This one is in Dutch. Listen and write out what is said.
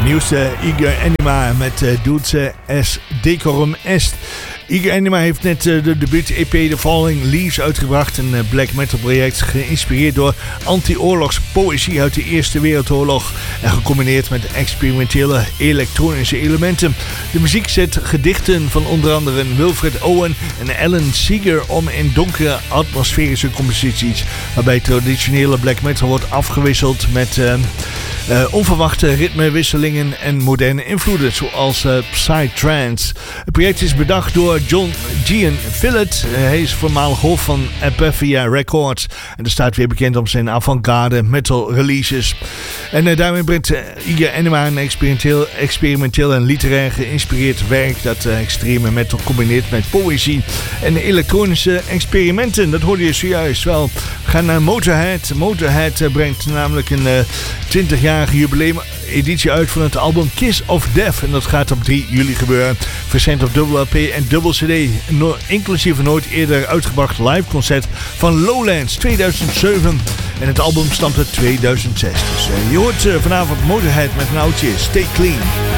nieuwste Eager Anima met Dulce es Decorum Est. Eager Anima heeft net de debuut-EP The Falling Leaves uitgebracht. Een black metal project geïnspireerd door anti-oorlogspoëzie uit de Eerste Wereldoorlog. En gecombineerd met experimentele elektronische elementen. De muziek zet gedichten van onder andere Wilfred Owen en Alan Seeger om in donkere atmosferische composities. Waarbij traditionele black metal wordt afgewisseld met onverwachte ritmewisselingen en moderne invloeden zoals psytrance. Het project is bedacht door John Gian Fillet. Hij is voormalig hoofd van Apathia Records en er staat weer bekend om zijn avant-garde metal releases. En daarmee brengt Eager Anima een experimenteel en literair geïnspireerd werk dat extreme metal combineert met poëzie en elektronische experimenten. Dat hoorde je zojuist wel. Ga naar Motorhead. Motorhead brengt namelijk een 20-jarige jubileum editie uit van het album Kiss of Death. En dat gaat op 3 juli gebeuren. Verschijnt op dubbel LP en dubbel CD. Inclusief een nooit eerder uitgebracht live concert van Lowlands 2007. En het album stamt uit 2006. Dus je hoort vanavond Motorhead met een oudje Stay Clean.